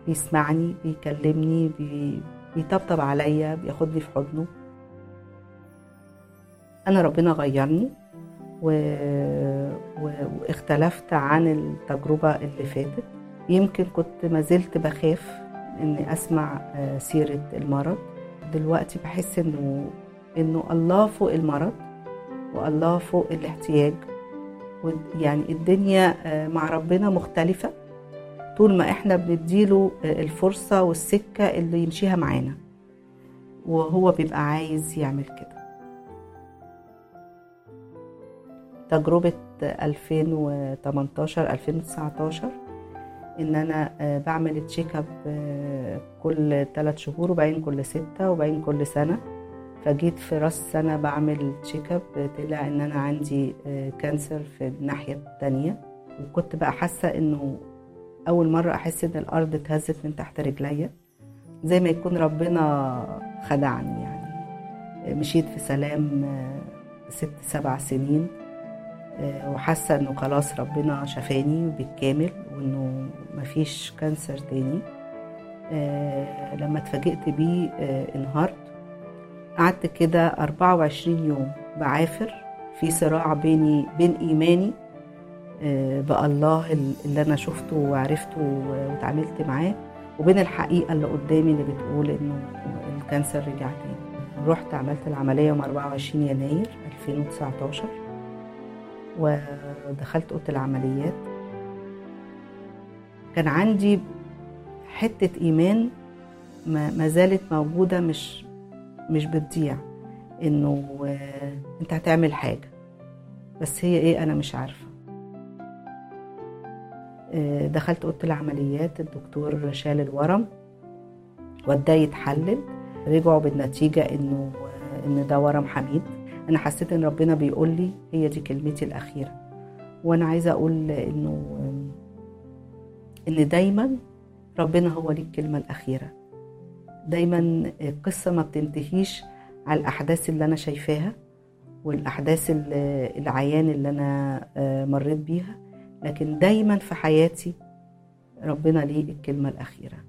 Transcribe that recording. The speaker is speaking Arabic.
بيسمعني، بيكلمني، بيطبطب عليا، بياخدني في حضنه. أنا ربنا غيرني واختلفت عن التجربة اللي فاتت. يمكن كنت ما زلت بخاف إني أسمع سيرة المرض. دلوقتي بحس إنه الله فوق المرض والله فوق الاحتياج. يعني الدنيا مع ربنا مختلفة طول ما احنا بنديله الفرصة والسكة اللي يمشيها معانا، وهو بيبقى عايز يعمل كده. تجربة 2018-2019 ان انا بعمل تشيك اب كل 3 شهور، وبعدين كل 6، وبعدين كل سنة. فجيت في راس سنة بعمل تشيك اب، طلع ان انا عندي كانسر في الناحية التانية. وكنت بقى حاسة انه اول مرة احس ان الارض اتهزت من تحت رجليا، زي ما يكون ربنا خدعني. يعني مشيت في سلام 6-7 سنين، وحاسة انه خلاص ربنا شفاني بالكامل وانه مفيش كانسر تاني. لما اتفاجئت بيه انهارت. قعدت كده 24 يوم بعافر في صراع بين إيماني بالله اللي أنا شفته وعرفته وتعاملت معاه، وبين الحقيقة اللي قدامي اللي بتقول إنه الكانسر رجع تاني. رحت عملت العملية يوم 24 يناير 2019 ودخلت أوضة العمليات. كان عندي حتة إيمان ما زالت موجودة، مش بتضيع، إنه أنت هتعمل حاجة، بس هي إيه أنا مش عارفة. دخلت أوضة العمليات، الدكتور شال الورم وده يتحلل، رجعوا بالنتيجة إن ده ورم حميد. أنا حسيت إن ربنا بيقول لي هي دي كلمتي الأخيرة. وأنا عايزة أقول إن دايما ربنا هو ليه الكلمة الأخيرة. دايما القصة ما بتنتهيش على الأحداث اللي أنا شايفاها والأحداث العيان اللي أنا مريت بيها، لكن دايما في حياتي ربنا ليه الكلمة الأخيرة.